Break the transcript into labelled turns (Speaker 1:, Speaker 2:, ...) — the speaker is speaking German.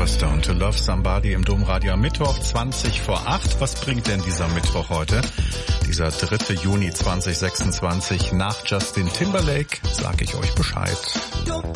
Speaker 1: Oliver Stone, To Love Somebody im Domradio am Mittwoch 20:08. Was bringt denn dieser Mittwoch heute? Dieser 3. Juni 2026 nach Justin Timberlake, sage ich euch Bescheid.